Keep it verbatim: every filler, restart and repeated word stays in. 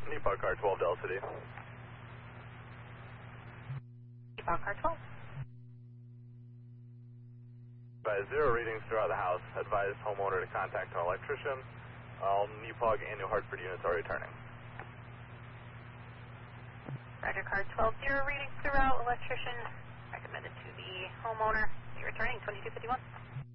Nepog car twelve to L C D. Nepog car twelve. Advise zero readings throughout the house. Advise homeowner to contact an electrician. All Nepog and New Hartford units are returning. Roger, car twelve, zero readings throughout. Electrician recommended to the homeowner. You're returning twenty-two fifty-one.